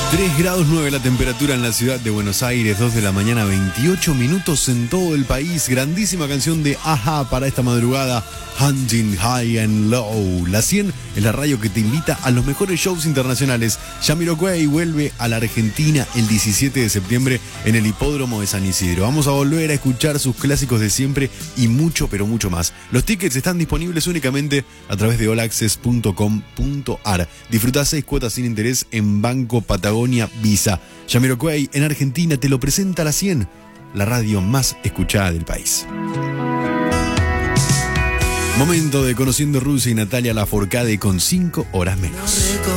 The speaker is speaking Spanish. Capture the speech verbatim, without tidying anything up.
tres grados nueve la temperatura en la ciudad de Buenos Aires, dos de la mañana, veintiocho minutos en todo el país. Grandísima canción de Aja para esta madrugada, Hunting High and Low. La cien es la radio que te invita a los mejores shows internacionales. Jamiroquai vuelve a la Argentina el diecisiete de septiembre en el Hipódromo de San Isidro. Vamos a volver a escuchar sus clásicos de siempre y mucho, pero mucho más. Los tickets están disponibles únicamente a través de all access punto com punto a r. Disfrutá seis cuotas sin interés en Banco Patagonia Visa. Jamiroquai en Argentina te lo presenta a la cien, la radio más escuchada del país. Momento de Conociendo Rusia y Natalia Lafourcade con cinco horas menos.